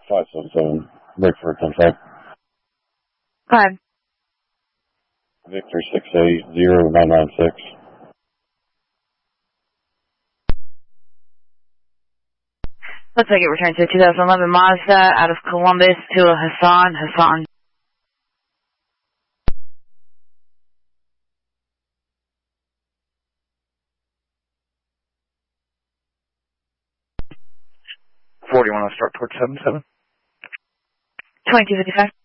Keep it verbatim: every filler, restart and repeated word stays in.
five seven seven. Break for ten five. Go ahead. Victor six eight zero nine nine six. Looks like it returned to a two thousand eleven Mazda out of Columbus to a Hassan. Hassan. forty-one, I'll start port seven seven. twenty-two fifty-five.